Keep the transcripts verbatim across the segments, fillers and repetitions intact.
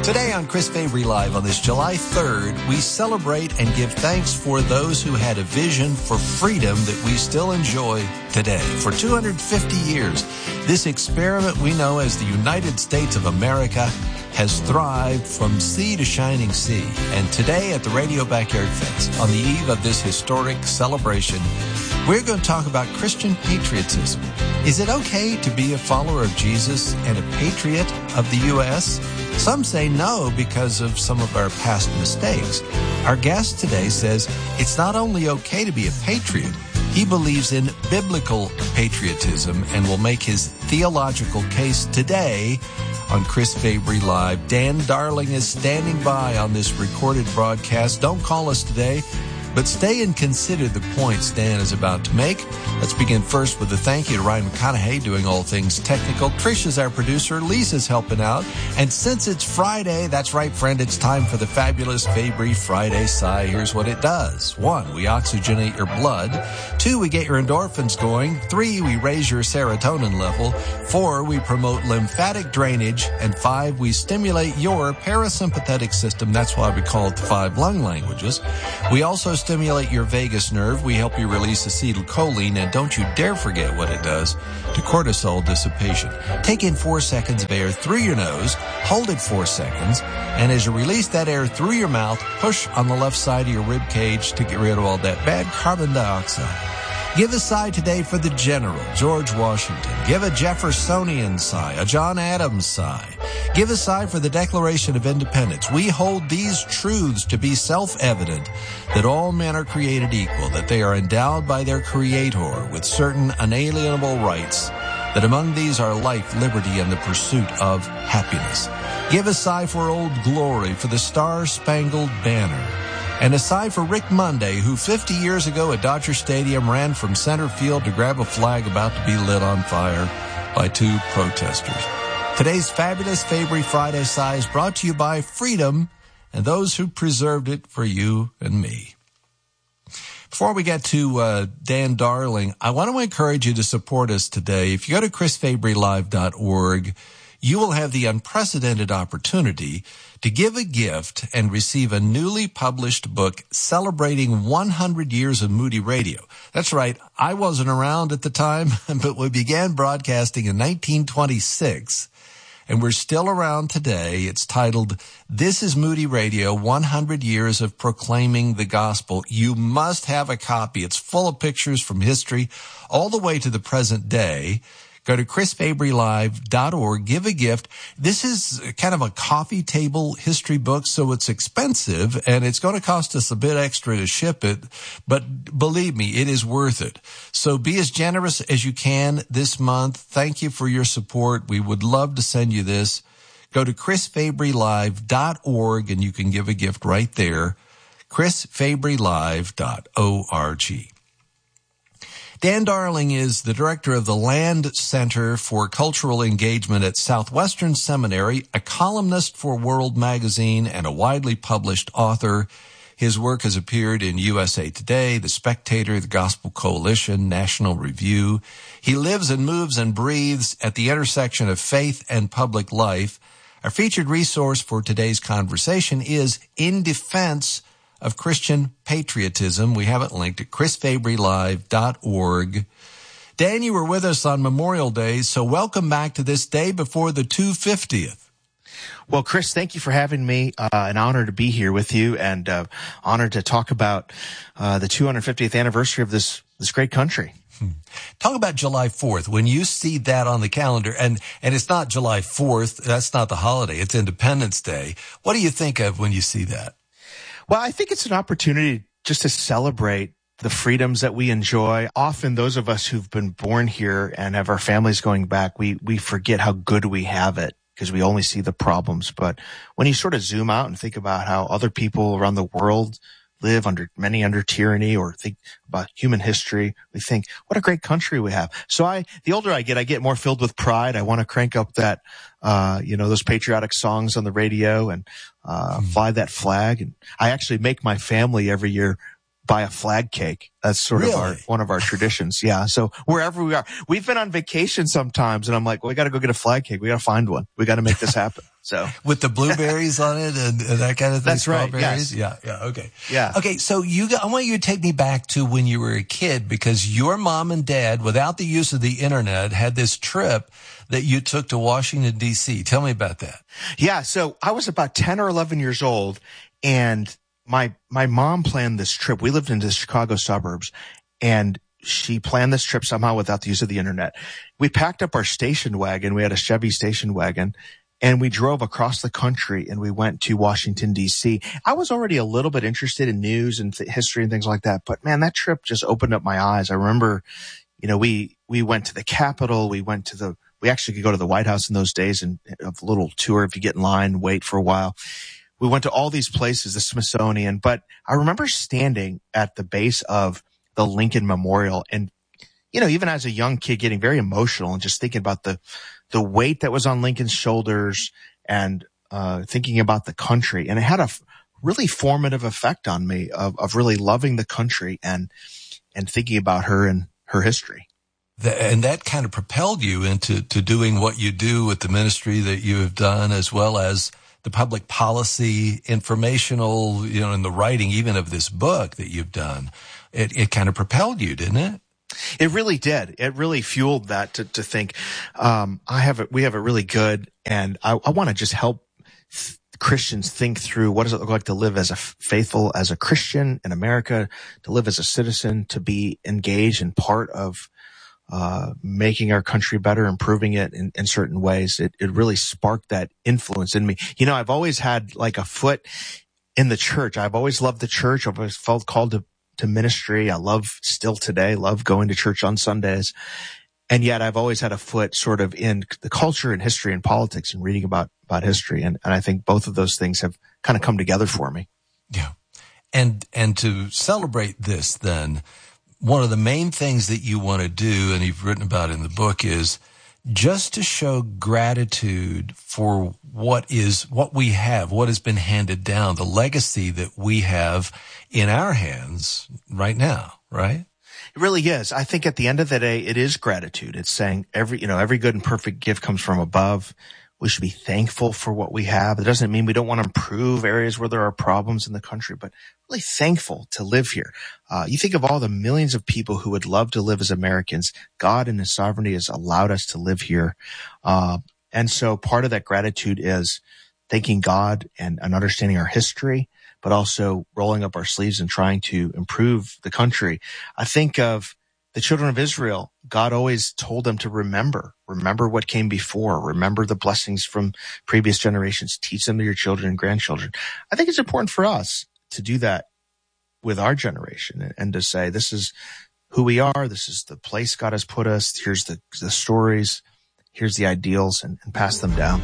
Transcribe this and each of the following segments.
Today on Chris Fabry Live on this July third, we celebrate and give thanks for those who had a vision for freedom that we still enjoy today. For two hundred fifty years, this experiment we know as the United States of America has thrived from sea to shining sea. And today at the Radio Backyard Fence, on the eve of this historic celebration, we're going to talk about Christian patriotism. Is it okay to be a follower of Jesus and a patriot of the U S? Some say no because of some of our past mistakes. Our guest today says it's not only okay to be a patriot, he believes in biblical patriotism and will make his theological case today on Chris Fabry Live. Dan Darling is standing by on this recorded broadcast. Don't call us today, but stay and consider the points Dan is about to make. Let's begin first with a thank you to Ryan McConaughey doing all things technical. Trish is our producer. Lisa's helping out. And since it's Friday, that's right, friend, it's time for the fabulous Fabry Friday Sigh. Here's what it does. One, we oxygenate your blood. Two, we get your endorphins going. Three, we raise your serotonin level. Four, we promote lymphatic drainage. And five, we stimulate your parasympathetic system. That's why we call it the five lung languages. We also stimulate your vagus nerve. We help you release acetylcholine, and don't you dare forget what it does to cortisol dissipation. Take in four seconds of air through your nose, hold it four seconds, and as you release that air through your mouth, push on the left side of your rib cage to get rid of all that bad carbon dioxide. Give a sigh today for the General, George Washington. Give a Jeffersonian sigh, a John Adams sigh. Give a sigh for the Declaration of Independence. We hold these truths to be self-evident, that all men are created equal, that they are endowed by their Creator with certain unalienable rights, that among these are life, liberty, and the pursuit of happiness. Give a sigh for Old Glory, for the Star-Spangled Banner. And a sigh for Rick Monday, who fifty years ago at Dodger Stadium ran from center field to grab a flag about to be lit on fire by two protesters. Today's fabulous Fabry Friday Sigh is brought to you by Freedom and those who preserved it for you and me. Before we get to uh, Dan Darling, I want to encourage you to support us today. If you go to chris fabry live dot org, you will have the unprecedented opportunity to give a gift and receive a newly published book celebrating one hundred years of Moody Radio. That's right, I wasn't around at the time, but we began broadcasting in nineteen twenty-six, and we're still around today. It's titled, This is Moody Radio, one hundred years of Proclaiming the Gospel. You must have a copy. It's full of pictures from history all the way to the present day. Go to chris fabry live dot org, give a gift. This is kind of a coffee table history book, so it's expensive, and it's going to cost us a bit extra to ship it, but believe me, it is worth it. So be as generous as you can this month. Thank you for your support. We would love to send you this. Go to chris fabry live dot org, and you can give a gift right there, chris fabry live dot org. Dan Darling is the director of the Land Center for Cultural Engagement at Southwestern Seminary, a columnist for World Magazine, and a widely published author. His work has appeared in U S A Today, The Spectator, The Gospel Coalition, National Review. He lives and moves and breathes at the intersection of faith and public life. Our featured resource for today's conversation is In Defense of Christian Patriotism. We have it linked at chris fabry live dot org. Dan, you were with us on Memorial Day, so welcome back to this day before the two hundred fiftieth. Well, Chris, thank you for having me. Uh, an honor to be here with you, and uh, honored to talk about uh, the two hundred fiftieth anniversary of this this great country. Hmm. Talk about July fourth. When you see that on the calendar, and, and it's not July fourth, that's not the holiday, it's Independence Day. What do you think of when you see that? Well, I think it's an opportunity just to celebrate the freedoms that we enjoy. Often those of us who've been born here and have our families going back, we, we forget how good we have it because we only see the problems. But when you sort of zoom out and think about how other people around the world live under, many under tyranny, or think about human history, we think, what a great country we have. So I, the older I get, I get more filled with pride. I want to crank up that, uh, you know, those patriotic songs on the radio and, uh, mm. fly that flag. And I actually make my family every year buy a flag cake. That's sort really? of our, one of our traditions. Yeah. So wherever we are, we've been on vacation sometimes and I'm like, well, we got to go get a flag cake. We got to find one. We got to make this happen. So with the blueberries on it and, and that kind of thing. That's right. Yes. Yeah. Yeah. Okay. Yeah. Okay. So you, got, I want you to take me back to when you were a kid, because your mom and dad, without the use of the internet, had this trip that you took to Washington, D C. Tell me about that. Yeah. So I was about ten or eleven years old, and my, my mom planned this trip. We lived in the Chicago suburbs, and she planned this trip somehow without the use of the internet. We packed up our station wagon. We had a Chevy station wagon, and we drove across the country, and we went to Washington, D C. I was already a little bit interested in news and th- history and things like that. But man, that trip just opened up my eyes. I remember, you know, we, we went to the Capitol. We went to the, we actually could go to the White House in those days and a little tour if you get in line, wait for a while. We went to all these places, the Smithsonian, but I remember standing at the base of the Lincoln Memorial and, you know, even as a young kid getting very emotional and just thinking about the, the weight that was on Lincoln's shoulders and, uh, thinking about the country. And it had a f- really formative effect on me of, of really loving the country and, and thinking about her and her history. The, and that kind of propelled you into, to doing what you do with the ministry that you have done, as well as the public policy, informational, you know, and the writing even of this book that you've done. It, it kind of propelled you, didn't it? It really did. It really fueled that to, to think, um, I have it, we have it really good. And I, I want to just help th- Christians think through what does it look like to live as a f- faithful, as a Christian in America, to live as a citizen, to be engaged and part of, uh, making our country better, improving it in, in certain ways. It, it really sparked that influence in me. You know, I've always had like a foot in the church. I've always loved the church. I've always felt called to to ministry. I love still today, love going to church on Sundays. And yet I've always had a foot sort of in the culture and history and politics and reading about, about history. And, and I think both of those things have kind of come together for me. Yeah. And, and to celebrate this then, one of the main things that you want to do, and you've written about in the book, is just to show gratitude for what is, what we have, what has been handed down, the legacy that we have in our hands right now, right? It really is. I think at the end of the day, it is gratitude. It's saying every, you know, every good and perfect gift comes from above. We should be thankful for what we have. It doesn't mean we don't want to improve areas where there are problems in the country, but really thankful to live here. Uh, you think of all the millions of people who would love to live as Americans. God in His sovereignty has allowed us to live here. Uh, and so part of that gratitude is thanking God and, and understanding our history, but also rolling up our sleeves and trying to improve the country. I think of the children of Israel. God always told them to remember, remember what came before, remember the blessings from previous generations, teach them to your children and grandchildren. I think it's important for us to do that with our generation and to say, this is who we are. This is the place God has put us. Here's the, the stories. Here's the ideals, and, and pass them down.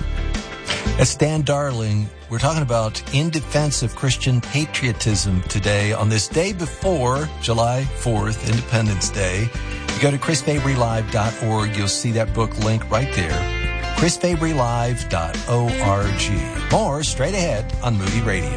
As Stan Darling, we're talking about in defense of Christian patriotism today on this day before July fourth, Independence Day. You go to chris fabry live dot org. You'll see that book link right there. chris fabry live dot org. More straight ahead on Moody Radio.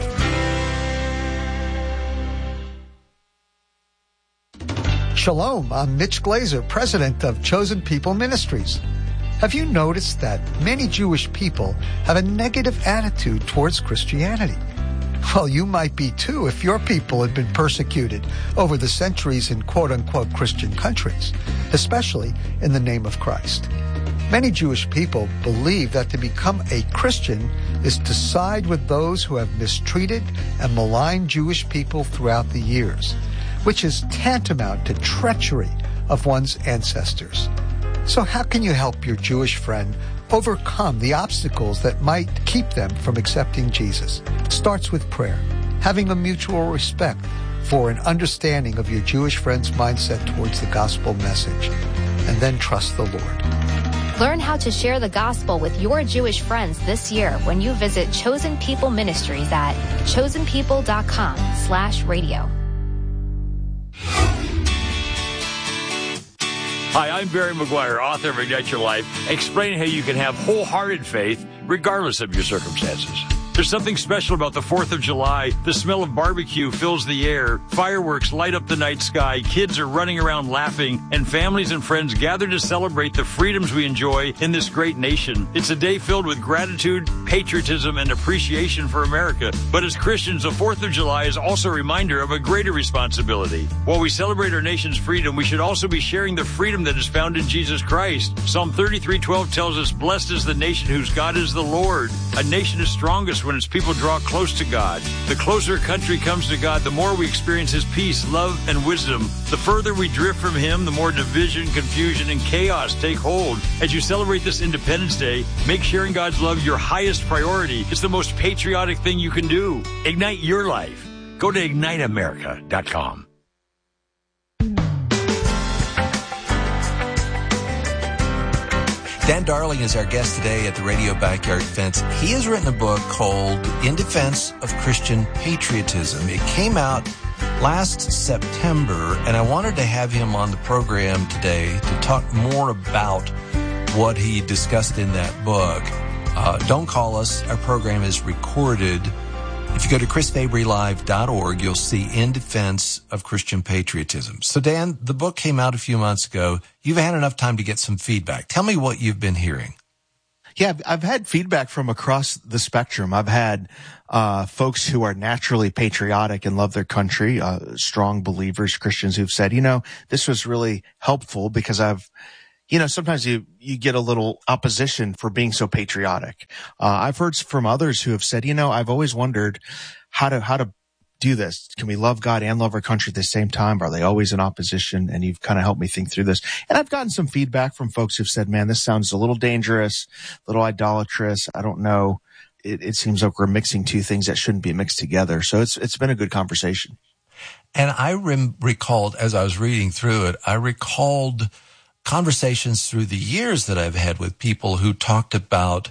Shalom, I'm Mitch Glazer, president of Chosen People Ministries. Have you noticed that many Jewish people have a negative attitude towards Christianity? Well, you might be too if your people had been persecuted over the centuries in quote-unquote Christian countries, especially in the name of Christ. Many Jewish people believe that to become a Christian is to side with those who have mistreated and maligned Jewish people throughout the years, which is tantamount to treachery of one's ancestors. So how can you help your Jewish friend overcome the obstacles that might keep them from accepting Jesus? It starts with prayer, having a mutual respect for an understanding of your Jewish friend's mindset towards the gospel message, and then trust the Lord. Learn how to share the gospel with your Jewish friends this year when you visit Chosen People Ministries at chosen people dot com slash radio. Hi, I'm Barry McGuire, author of Ignite Your Life, explaining how you can have wholehearted faith regardless of your circumstances. There's something special about the fourth of July. The smell of barbecue fills the air. Fireworks light up the night sky. Kids are running around laughing, and families and friends gather to celebrate the freedoms we enjoy in this great nation. It's a day filled with gratitude, patriotism, and appreciation for America. But as Christians, the fourth of July is also a reminder of a greater responsibility. While we celebrate our nation's freedom, we should also be sharing the freedom that is found in Jesus Christ. Psalm thirty-three twelve tells us, "Blessed is the nation whose God is the Lord." A nation is strongest when its people draw close to God. The closer a country comes to God, the more we experience His peace, love, and wisdom. The further we drift from Him, the more division, confusion, and chaos take hold. As you celebrate this Independence Day, make sharing God's love your highest priority. It's the most patriotic thing you can do. Ignite your life. Go to ignite america dot com. Dan Darling is our guest today at the Radio Backyard Fence. He has written a book called In Defense of Christian Patriotism. It came out last September, and I wanted to have him on the program today to talk more about what he discussed in that book. Uh, don't call us. Our program is recorded. If you go to chris fabry live dot org, you'll see In Defense of Christian Patriotism. So, Dan, the book came out a few months ago. You've had enough time to get some feedback. Tell me what you've been hearing. Yeah, I've had feedback from across the spectrum. I've had uh folks who are naturally patriotic and love their country, uh strong believers, Christians who've said, you know, this was really helpful because I've You know, sometimes you, you get a little opposition for being so patriotic. Uh, I've heard from others who have said, you know, I've always wondered how to, how to do this. Can we love God and love our country at the same time? Are they always in opposition? And you've kind of helped me think through this. And I've gotten some feedback from folks who've said, man, this sounds a little dangerous, a little idolatrous. I don't know. It, it seems like we're mixing two things that shouldn't be mixed together. So it's, it's been a good conversation. And I rem- recalled, as I was reading through it, I recalled conversations through the years that I've had with people who talked about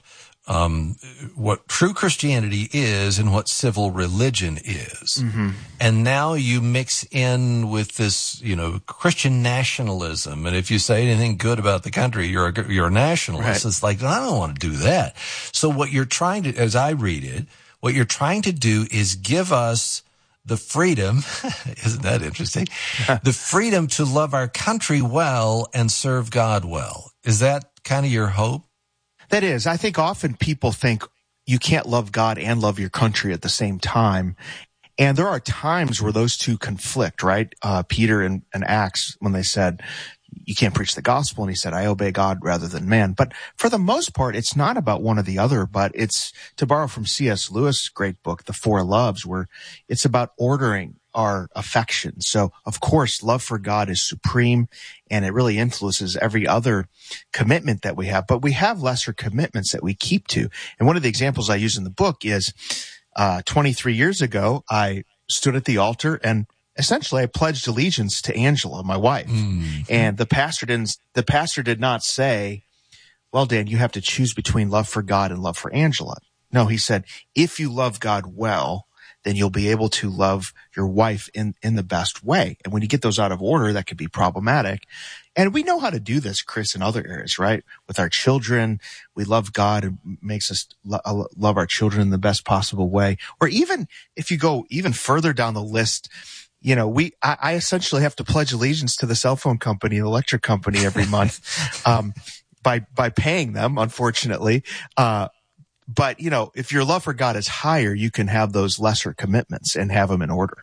um what true Christianity is and what civil religion is. Mm-hmm. And now you mix in with this, you know, Christian nationalism. And if you say anything good about the country, you're a, you're a nationalist. Right. It's like, I don't want to do that. So what you're trying to, as I read it, what you're trying to do is give us the freedom, isn't that interesting? The freedom to love our country well and serve God well. Is that kind of your hope? That is. I think often people think you can't love God and love your country at the same time. And there are times where those two conflict, right? Uh, Peter in, in Acts, when they said, you can't preach the gospel. And he said, I obey God rather than man. But for the most part, it's not about one or the other, but it's, to borrow from C S Lewis' great book, The Four Loves, where it's about ordering our affections. So, of course, love for God is supreme, and it really influences every other commitment that we have. But we have lesser commitments that we keep to. And one of the examples I use in the book is uh twenty-three years ago, I stood at the altar and essentially I pledged allegiance to Angela, my wife. Mm. And the pastor didn't, the pastor did not say, well, Dan, you have to choose between love for God and love for Angela. No, he said, if you love God well, then you'll be able to love your wife in, in the best way. And when you get those out of order, that could be problematic. And we know how to do this, Chris, in other areas, right? With our children, we love God and makes us lo- love our children in the best possible way. Or even if you go even further down the list, you know, we, I, I essentially have to pledge allegiance to the cell phone company, the electric company every month, um, by, by paying them, unfortunately. Uh, but, you know, if your love for God is higher, you can have those lesser commitments and have them in order.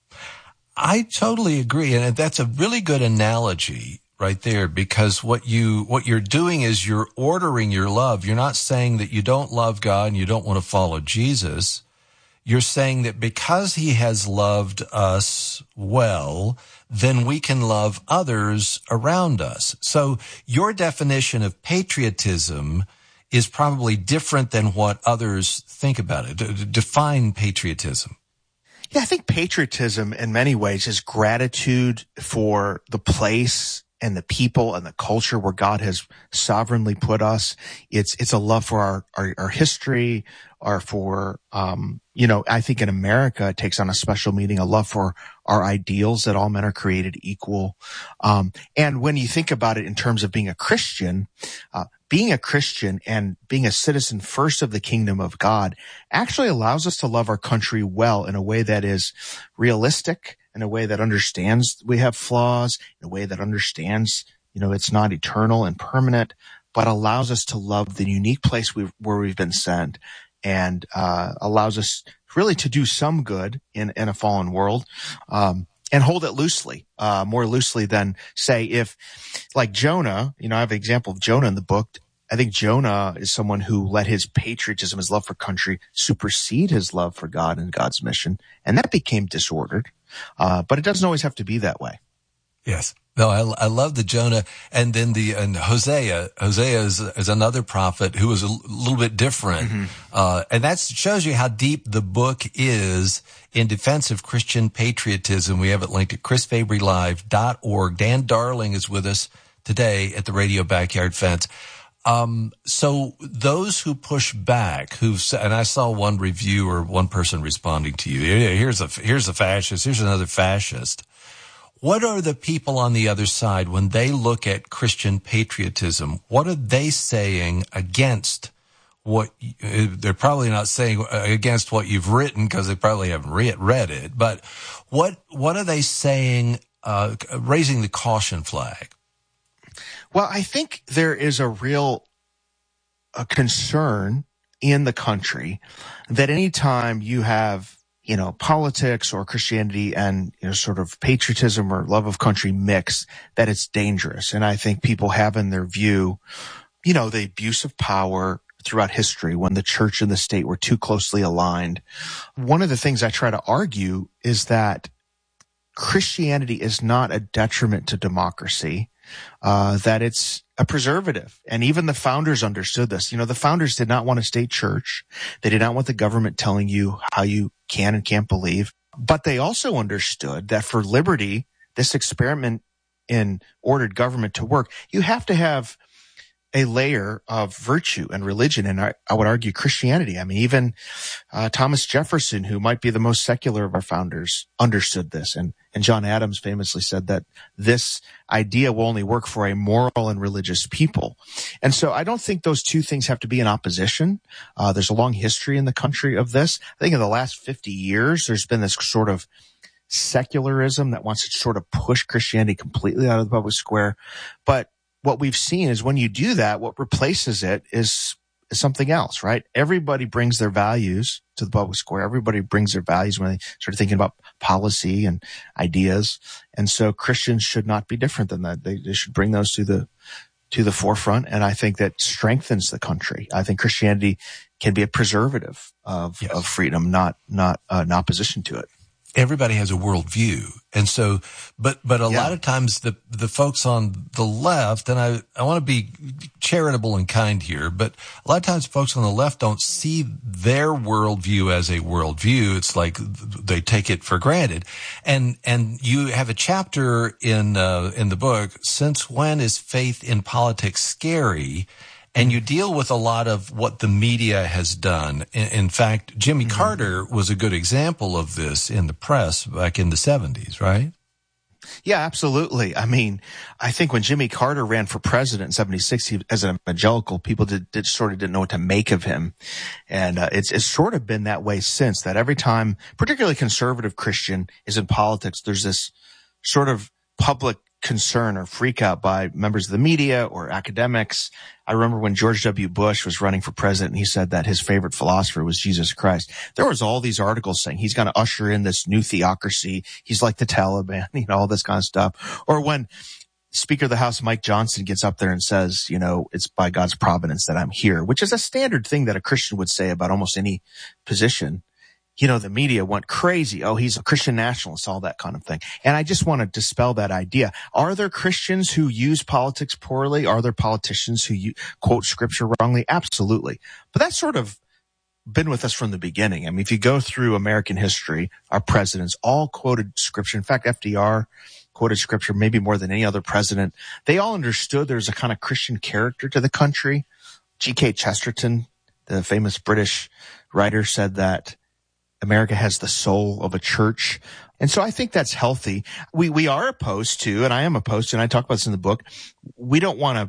I totally agree. And that's a really good analogy right there, because what you, what you're doing is you're ordering your love. You're not saying that you don't love God and you don't want to follow Jesus. You're saying that because he has loved us well, then we can love others around us. So your definition of patriotism is probably different than what others think about it. D- define patriotism. Yeah, I think patriotism in many ways is gratitude for the place and the people and the culture where God has sovereignly put us. It's, it's a love for our, our, our history, or for, um, you know, I think in America, it takes on a special meaning, a love for our ideals that all men are created equal. Um, and when you think about it in terms of being a Christian, uh, being a Christian and being a citizen first of the kingdom of God actually allows us to love our country well in a way that is realistic, in a way that understands we have flaws, in a way that understands, you know, it's not eternal and permanent, but allows us to love the unique place we, where we've been sent, and uh, allows us really to do some good in, in a fallen world, um, and hold it loosely, uh, more loosely than, say, if, like Jonah, you know, I have an example of Jonah in the book. I think Jonah is someone who let his patriotism, his love for country, supersede his love for God and God's mission, and that became disordered. Uh, but it doesn't always have to be that way. Yes. No, I, I love the Jonah, and then the and Hosea. Hosea is, is another prophet who is a little bit different, mm-hmm. uh, and that shows you how deep the book is in defense of Christian patriotism. We have it linked at chris fabry live dot org. Dan Darling is with us today at the Radio Backyard Fence. Um, so those who push back, who've, and I saw one review or one person responding to you. Here's a here's a fascist. Here's another fascist. What are the people on the other side when they look at Christian patriotism? What are they saying against what they're probably not saying against what you've written, because they probably haven't re- read it. But what what are they saying, uh, raising the caution flag? Well, I think there is a real a concern in the country that anytime you have, you know, politics or Christianity and, you know, sort of patriotism or love of country mix, that it's dangerous. And I think people have in their view, you know, the abuse of power throughout history when the church and the state were too closely aligned. One of the things I try to argue is that Christianity is not a detriment to democracy, uh, that it's a preservative. And even the founders understood this. You know, the founders did not want a state church. They did not want the government telling you how you can and can't believe. But they also understood that for liberty, this experiment in ordered government to work, you have to have a layer of virtue and religion. And I, I would argue Christianity. I mean, even uh, Thomas Jefferson, who might be the most secular of our founders, understood this. And, and John Adams famously said that this idea will only work for a moral and religious people. And so I don't think those two things have to be in opposition. Uh, there's a long history in the country of this. I think in the last fifty years, there's been this sort of secularism that wants to sort of push Christianity completely out of the public square. But what we've seen is when you do that, what replaces it is, is something else, right? Everybody brings their values to the public square. Everybody brings their values when they start thinking about policy and ideas. And so Christians should not be different than that. They, they should bring those to the, to the forefront. And I think that strengthens the country. I think Christianity can be a preservative of, yes. of freedom, not, not uh, an opposition to it. Everybody has a worldview. And so, but, but a yeah. lot of times the, the folks on the left, and I, I want to be charitable and kind here, but a lot of times folks on the left don't see their worldview as a worldview. It's like they take it for granted. And, and you have a chapter in, uh, in the book, Since When is Faith in Politics Scary? And you deal with a lot of what the media has done. In, in fact, Jimmy mm-hmm. Carter was a good example of this in the press back in the seventies, right? Yeah, absolutely. I mean, I think when Jimmy Carter ran for president in seventy-six, he, as an evangelical, people did, did sort of didn't know what to make of him. And uh, it's, it's sort of been that way since, that every time, particularly conservative Christian is in politics, there's this sort of public concern or freak out by members of the media or academics. I remember when George W. Bush was running for president and he said that his favorite philosopher was Jesus Christ. There was all these articles saying he's going to usher in this new theocracy. He's like the Taliban, you know, all this kind of stuff. Or when Speaker of the House Mike Johnson gets up there and says, you know, it's by God's providence that I'm here, which is a standard thing that a Christian would say about almost any position. You know, the media went crazy. Oh, he's a Christian nationalist, all that kind of thing. And I just want to dispel that idea. Are there Christians who use politics poorly? Are there politicians who use, quote scripture wrongly? Absolutely. But that's sort of been with us from the beginning. I mean, if you go through American history, our presidents all quoted scripture. In fact, F D R quoted scripture maybe more than any other president. They all understood there's a kind of Christian character to the country. G K Chesterton, the famous British writer, said that America has the soul of a church. And so I think that's healthy. We, we are opposed to, and I am opposed to, and I talk about this in the book, we don't want to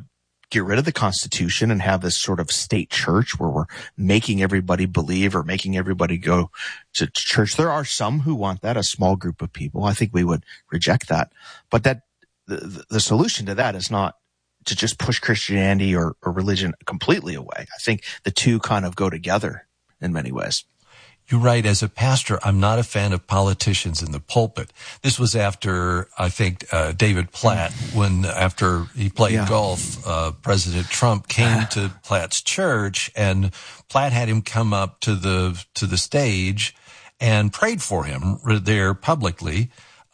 get rid of the Constitution and have this sort of state church where we're making everybody believe or making everybody go to church. There are some who want that, a small group of people. I think we would reject that. But that the, the solution to that is not to just push Christianity or, or religion completely away. I think the two kind of go together in many ways. You write, as a pastor, I'm not a fan of politicians in the pulpit. This was after, I think, uh, David Platt, when after he played yeah. golf, uh, President Trump came to Platt's church, and Platt had him come up to the to the stage and prayed for him there publicly.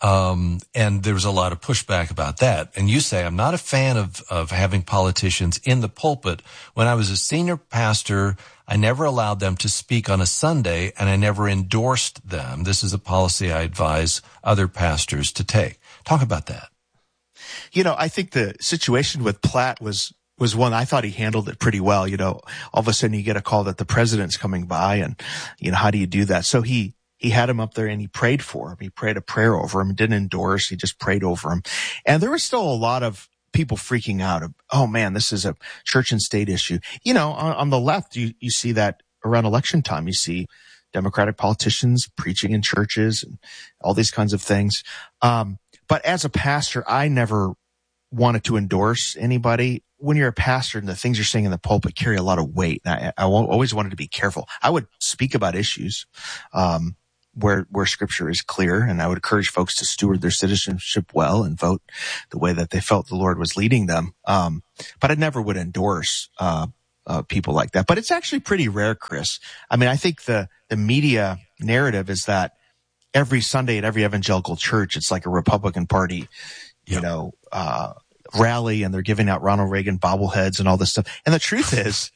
Um, and there was a lot of pushback about that. And you say, I'm not a fan of, of having politicians in the pulpit. When I was a senior pastor, I never allowed them to speak on a Sunday, and I never endorsed them. This is a policy I advise other pastors to take. Talk about that. You know, I think the situation with Platt was was one, I thought he handled it pretty well. You know, all of a sudden you get a call that the president's coming by, and, you know, how do you do that? So he He had him up there and he prayed for him. He prayed a prayer over him, didn't endorse. He just prayed over him. And there was still a lot of people freaking out of, oh man, this is a church and state issue. You know, on, on the left, you, you see that around election time. You see Democratic politicians preaching in churches and all these kinds of things. Um, but as a pastor, I never wanted to endorse anybody. When you're a pastor and the things you're saying in the pulpit carry a lot of weight, I, I always wanted to be careful. I would speak about issues, um, where, where scripture is clear. And I would encourage folks to steward their citizenship well and vote the way that they felt the Lord was leading them. Um, but I never would endorse, uh, uh, people like that. But it's actually pretty rare, Chris. I mean, I think the, the media narrative is that every Sunday at every evangelical church, it's like a Republican Party, you yep. know, uh, rally, and they're giving out Ronald Reagan bobbleheads and all this stuff. And the truth is,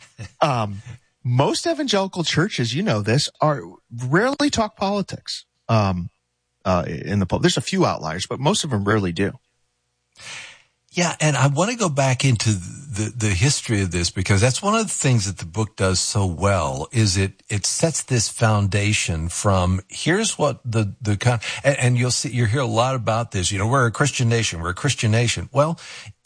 um, most evangelical churches, you know this, are rarely talk politics um, uh, in the pulpit. There's a few outliers, but most of them rarely do. Yeah, and I want to go back into the, the history of this, because that's one of the things that the book does so well, is it, it sets this foundation from here's what the, the, and, and you'll see, you'll hear a lot about this. You know, we're a Christian nation. We're a Christian nation. Well,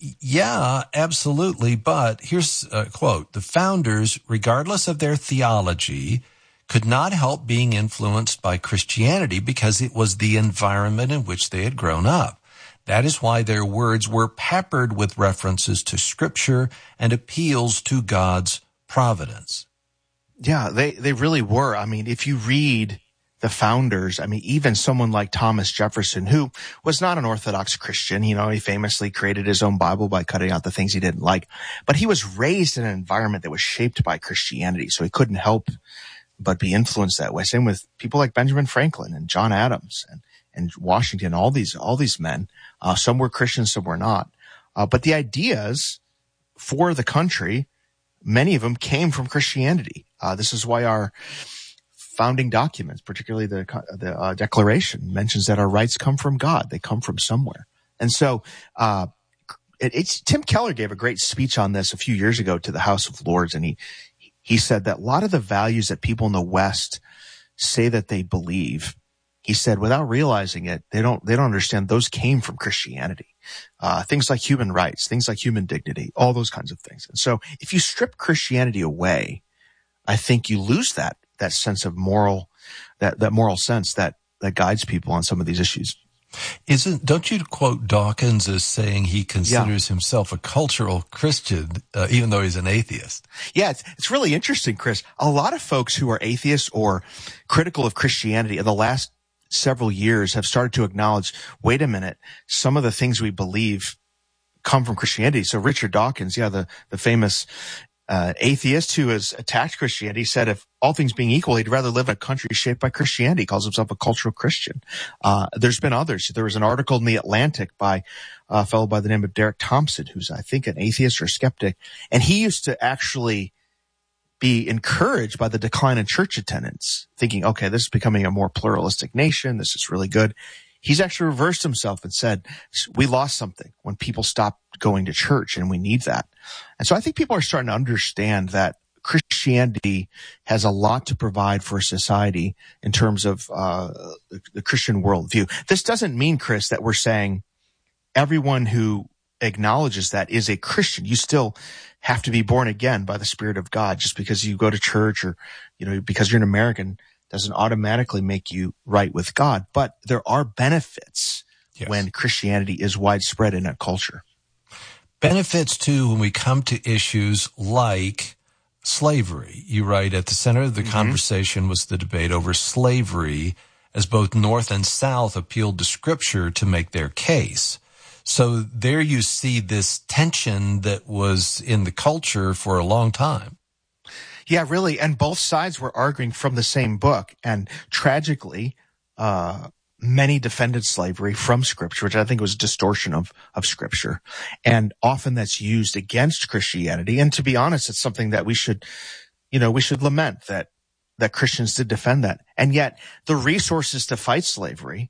yeah, absolutely. But here's a quote. The founders, regardless of their theology, could not help being influenced by Christianity because it was the environment in which they had grown up. That is why their words were peppered with references to Scripture and appeals to God's providence. Yeah, they, they really were. I mean, if you read the founders, I mean, even someone like Thomas Jefferson, who was not an Orthodox Christian, you know, he famously created his own Bible by cutting out the things he didn't like, but he was raised in an environment that was shaped by Christianity, so he couldn't help but be influenced that way. Same with people like Benjamin Franklin and John Adams and and Washington, all these, all these men, uh, some were Christians, some were not. Uh, but the ideas for the country, many of them came from Christianity. Uh, this is why our founding documents, particularly the, the uh, Declaration, mentions that our rights come from God. They come from somewhere. And so, uh, it, it's, Tim Keller gave a great speech on this a few years ago to the House of Lords. And he, he said that a lot of the values that people in the West say that they believe, he said, without realizing it, they don't, they don't understand those came from Christianity. Uh, things like human rights, things like human dignity, all those kinds of things. And so if you strip Christianity away, I think you lose that, that sense of moral, that, that moral sense that, that guides people on some of these issues. Isn't, don't you quote Dawkins as saying he considers yeah. himself a cultural Christian, uh, even though he's an atheist? Yeah, it's, it's really interesting, Chris. A lot of folks who are atheists or critical of Christianity in the last several years have started to acknowledge, wait a minute, some of the things we believe come from Christianity. So Richard Dawkins, yeah, the, the famous uh, atheist who has attacked Christianity, said if all things being equal, he'd rather live in a country shaped by Christianity. He calls himself a cultural Christian. Uh, there's been others. There was an article in The Atlantic by a fellow by the name of Derek Thompson, who's, I think, an atheist or skeptic. And he used to actually be encouraged by the decline in church attendance, thinking, okay, this is becoming a more pluralistic nation. This is really good. He's actually reversed himself and said, we lost something when people stopped going to church, and we need that. And so I think people are starting to understand that Christianity has a lot to provide for society in terms of uh the, the Christian worldview. This doesn't mean, Chris, that we're saying everyone who acknowledges that is a Christian. You still have to be born again by the Spirit of God. Just because you go to church or, you know, because you're an American doesn't automatically make you right with God. But there are benefits yes. when Christianity is widespread in a culture. Benefits, too, when we come to issues like slavery. You write, at the center of the mm-hmm. conversation was the debate over slavery, as both North and South appealed to Scripture to make their case. So there you see this tension that was in the culture for a long time. Yeah, really. And both sides were arguing from the same book. And tragically, uh, many defended slavery from Scripture, which I think was a distortion of, of Scripture. And often that's used against Christianity. And to be honest, it's something that we should, you know, we should lament that, that Christians did defend that. And yet the resources to fight slavery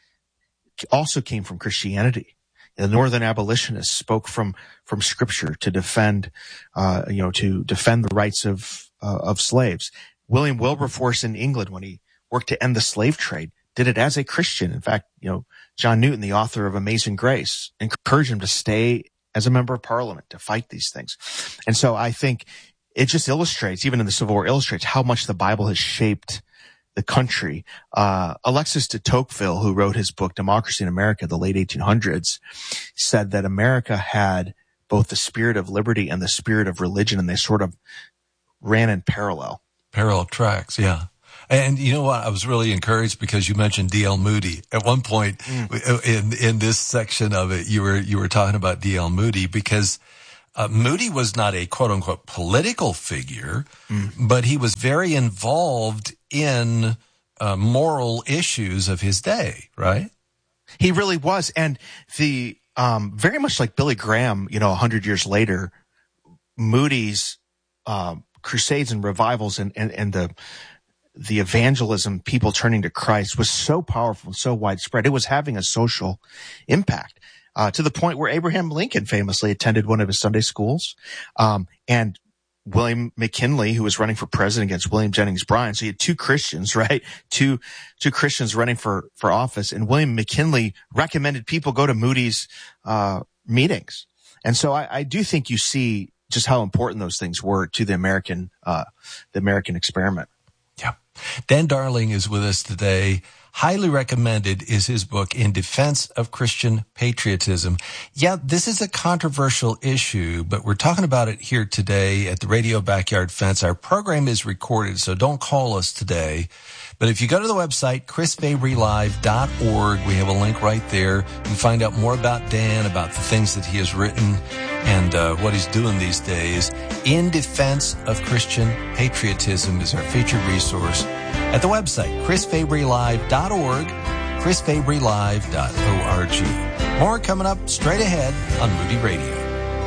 also came from Christianity. The Northern abolitionists spoke from, from Scripture to defend, uh, you know, to defend the rights of, uh, of slaves. William Wilberforce in England, when he worked to end the slave trade, did it as a Christian. In fact, you know, John Newton, the author of Amazing Grace, encouraged him to stay as a member of Parliament to fight these things. And so I think it just illustrates, even in the Civil War, illustrates how much the Bible has shaped the country. Uh, Alexis de Tocqueville, who wrote his book, Democracy in America, the late eighteen hundreds, said that America had both the spirit of liberty and the spirit of religion, and they sort of ran in parallel. Parallel tracks, yeah. And you know what? I was really encouraged because you mentioned D L Moody. At one point mm. in, in this section of it, you were, you were talking about D L Moody because uh, Moody was not a quote unquote political figure, mm. but he was very involved in uh, moral issues of his day, right? He really was. And the, um, very much like Billy Graham, you know, a hundred years later, Moody's, uh, crusades and revivals and, and, and the, the evangelism, people turning to Christ, was so powerful and so widespread. It was having a social impact, uh, to the point where Abraham Lincoln famously attended one of his Sunday schools. Um, and William McKinley, who was running for president against William Jennings Bryan. So you had two Christians, right? Two, two Christians running for, for office. And William McKinley recommended people go to Moody's, uh, meetings. And so I, I do think you see just how important those things were to the American, uh, the American experiment. Yeah. Dan Darling is with us today. Highly recommended is his book, In Defense of Christian Patriotism. Yeah, this is a controversial issue, but we're talking about it here today at the Radio Backyard Fence. Our program is recorded, so don't call us today. But if you go to the website, chris fabry live dot org, we have a link right there. You can find out more about Dan, about the things that he has written and uh, what he's doing these days. In Defense of Christian Patriotism is our featured resource at the website, chris fabry live dot org, chris fabry live dot org. More coming up straight ahead on Moody Radio.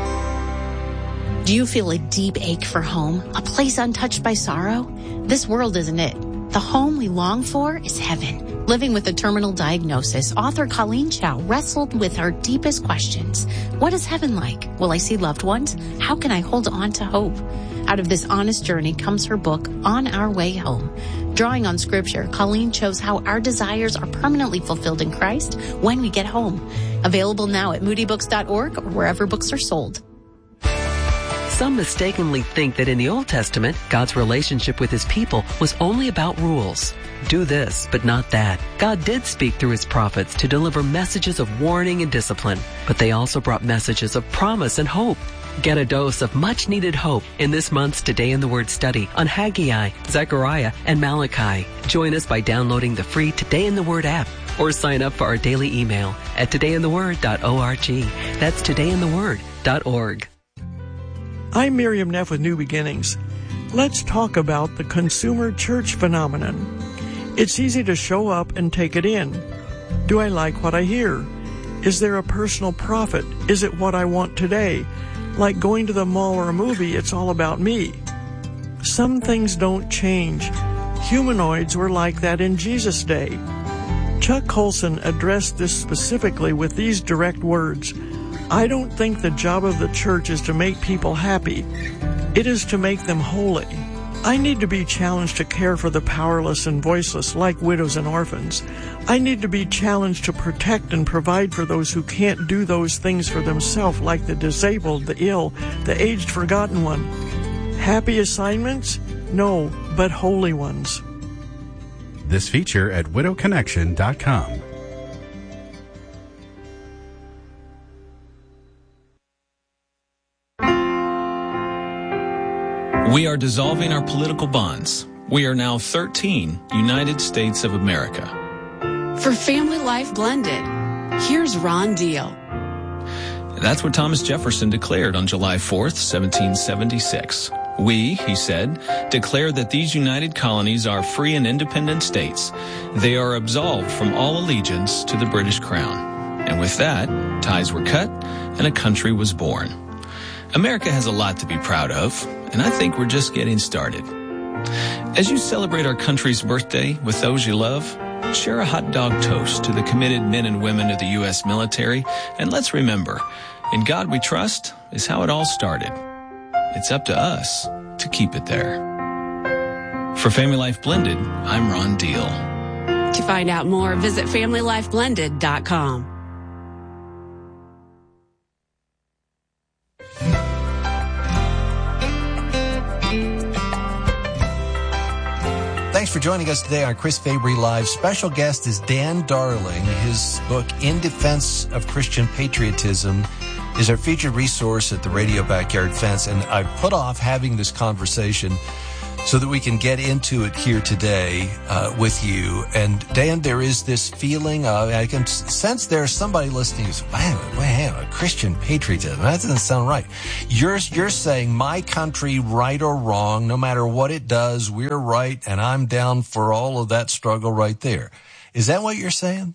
Do you feel a deep ache for home, a place untouched by sorrow? This world isn't it. The home we long for is heaven. Living with a terminal diagnosis, author Colleen Chow wrestled with her deepest questions. What is heaven like? Will I see loved ones? How can I hold on to hope? Out of this honest journey comes her book, On Our Way Home. Drawing on Scripture, Colleen shows how our desires are permanently fulfilled in Christ when we get home. Available now at moody books dot org or wherever books are sold. Some mistakenly think that in the Old Testament, God's relationship with his people was only about rules. Do this, but not that. God did speak through his prophets to deliver messages of warning and discipline, but they also brought messages of promise and hope. Get a dose of much-needed hope in this month's Today in the Word study on Haggai, Zechariah, and Malachi. Join us by downloading the free Today in the Word app or sign up for our daily email at today in the word dot org. That's today in the word dot org. I'm Miriam Neff with New Beginnings. Let's talk about the consumer church phenomenon. It's easy to show up and take it in. Do I like what I hear? Is there a personal profit? Is it what I want today? Like going to the mall or a movie, it's all about me. Some things don't change. Humanoids were like that in Jesus' day. Chuck Colson addressed this specifically with these direct words. I don't think the job of the church is to make people happy. It is to make them holy. I need to be challenged to care for the powerless and voiceless, like widows and orphans. I need to be challenged to protect and provide for those who can't do those things for themselves, like the disabled, the ill, the aged, forgotten one. Happy assignments? No, but holy ones. This feature at widow connection dot com. We are dissolving our political bonds. We are now thirteen United States of America. For Family Life Blended, here's Ron Deal. That's what Thomas Jefferson declared on July fourth, seventeen seventy-six. We, he said, declare that these united colonies are free and independent states. They are absolved from all allegiance to the British Crown. And with that, ties were cut and a country was born. America has a lot to be proud of, and I think we're just getting started. As you celebrate our country's birthday with those you love, share a hot dog toast to the committed men and women of the U S military, and let's remember, in God we trust is how it all started. It's up to us to keep it there. For Family Life Blended, I'm Ron Deal. To find out more, visit family life blended dot com. Thanks for joining us today on Chris Fabry Live. Special guest is Dan Darling. His book, In Defense of Christian Patriotism, is our featured resource at the Radio Backyard Fence. And I've put off having this conversation so that we can get into it here today uh, with you. And Dan, there is this feeling of, I can sense there's somebody listening who's, man, man, Christian patriotism, that doesn't sound right. You're, you're saying my country, right or wrong, no matter what it does, we're right, and I'm down for all of that struggle right there. Is that what you're saying?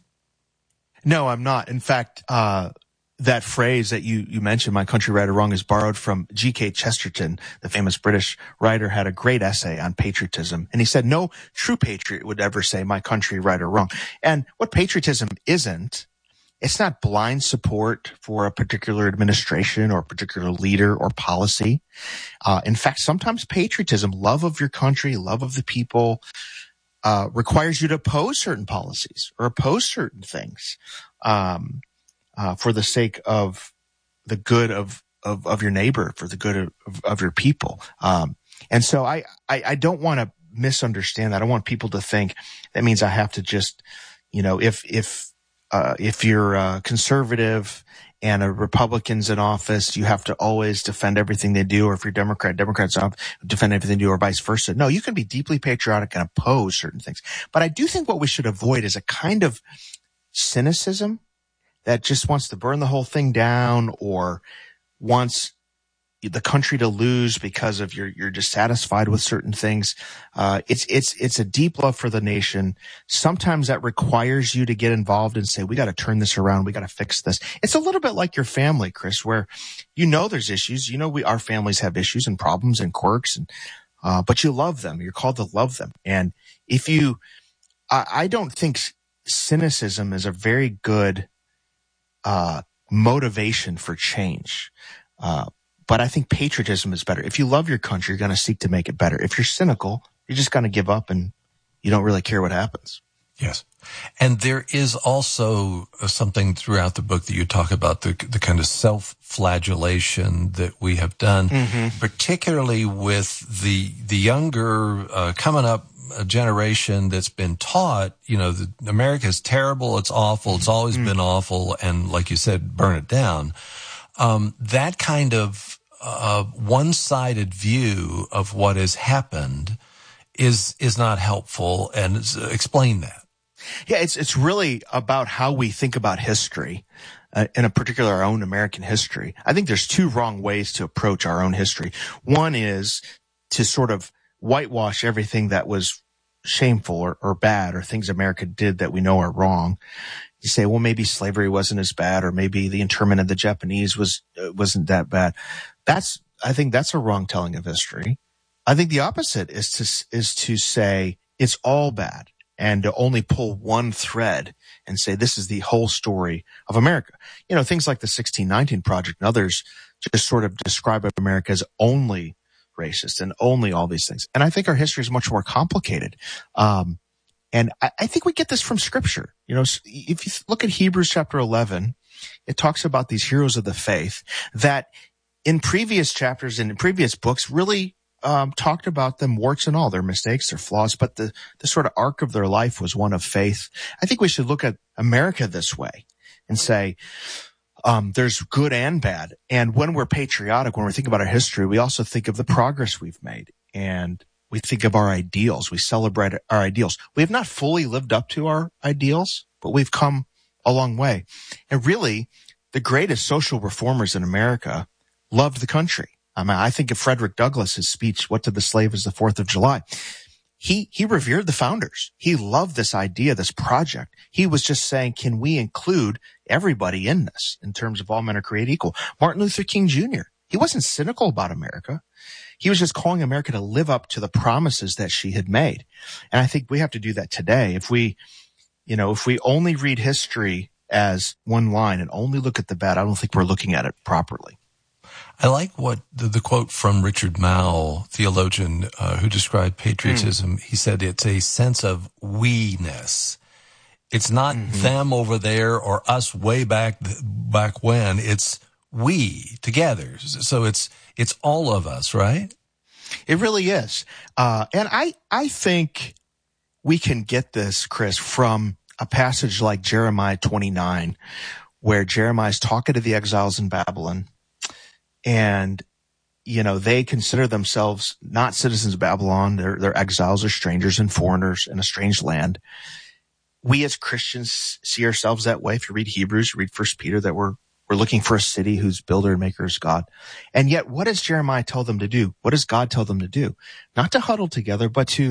No, I'm not. In fact, uh, that phrase that you, you mentioned, my country right or wrong, is borrowed from G K Chesterton, the famous British writer, had a great essay on patriotism. And he said, no true patriot would ever say my country right or wrong. And what patriotism isn't, it's not blind support for a particular administration or a particular leader or policy. Uh, in fact, sometimes patriotism, love of your country, love of the people, uh, requires you to oppose certain policies or oppose certain things. Um, Uh, for the sake of the good of, of, of your neighbor, for the good of, of your people. Um, and so I, I, I don't want to misunderstand that. I don't want people to think that means I have to just, you know, if, if, uh, if you're a conservative and a Republican's in office, you have to always defend everything they do. Or if you're Democrat, Democrats defend everything they do, or vice versa. No, you can be deeply patriotic and oppose certain things. But I do think what we should avoid is a kind of cynicism that just wants to burn the whole thing down, or wants the country to lose because of you're you're dissatisfied with certain things. Uh, it's it's it's a deep love for the nation. Sometimes that requires you to get involved and say, we got to turn this around, we got to fix this. It's a little bit like your family, Chris, where you know there's issues. You know we our families have issues and problems and quirks, and uh, but you love them. You're called to love them. And if you, I, I don't think cynicism is a very good Uh, motivation for change. Uh, but I think patriotism is better. If you love your country, you're going to seek to make it better. If you're cynical, you're just going to give up and you don't really care what happens. Yes. And there is also something throughout the book that you talk about, the, the kind of self-flagellation that we have done, mm-hmm. particularly with the, the younger, uh, coming up a generation that's been taught, you know, that America is terrible, it's awful, it's always mm. been awful, and like you said, burn it down. Um, that kind of uh, one-sided view of what has happened is is not helpful, and uh, explain that. Yeah, it's it's really about how we think about history, uh, in a particular our own American history. I think there's two wrong ways to approach our own history. One is to sort of whitewash everything that was shameful or, or bad, or things America did that we know are wrong. You say, well, maybe slavery wasn't as bad, or maybe the internment of the Japanese was uh, wasn't that bad. That's I think that's a wrong telling of history. I think the opposite is to is to say it's all bad, and to only pull one thread and say this is the whole story of America. You know, things like the sixteen nineteen Project and others just sort of describe America as only racist and only all these things. And I think our history is much more complicated. Um, and I, I think we get this from scripture. You know, if you look at Hebrews chapter eleven, it talks about these heroes of the faith that in previous chapters and in previous books really um, talked about them warts and all, their mistakes, their flaws, but the, the sort of arc of their life was one of faith. I think we should look at America this way and say, um, there's good and bad. And when we're patriotic, when we're thinking about our history, we also think of the progress we've made, and we think of our ideals. We celebrate our ideals. We have not fully lived up to our ideals, but we've come a long way. And really, the greatest social reformers in America loved the country. I mean, I think of Frederick Douglass's speech, "What to the Slave is the Fourth of July." He, he revered the founders. He loved this idea, this project. He was just saying, can we include everybody in this in terms of all men are created equal? Martin Luther King Junior, he wasn't cynical about America. He was just calling America to live up to the promises that she had made. And I think we have to do that today. If we, you know, if we only read history as one line and only look at the bad, I don't think we're looking at it properly. I like what the, the quote from Richard Mouw, theologian, uh, who described patriotism. Mm. He said it's a sense of we-ness. It's not mm-hmm. them over there or us way back, back when. It's we together. So it's, it's all of us, right? It really is. Uh, and I, I think we can get this, Chris, from a passage like Jeremiah twenty-nine, where Jeremiah is talking to the exiles in Babylon. And, you know, they consider themselves not citizens of Babylon. They're, they're exiles or strangers and foreigners in a strange land. We as Christians see ourselves that way. If you read Hebrews, you read First Peter, that we're, we're looking for a city whose builder and maker is God. And yet, what does Jeremiah tell them to do? What does God tell them to do? Not to huddle together, but to